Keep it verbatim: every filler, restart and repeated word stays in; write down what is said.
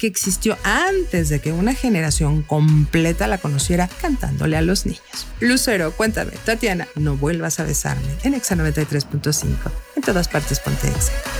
que existió antes de que una generación completa la conociera cantándole a los niños. Lucero, cuéntame, Tatiana, no vuelvas a besarme en Exa noventa y tres punto cinco. En todas partes ponte Exa.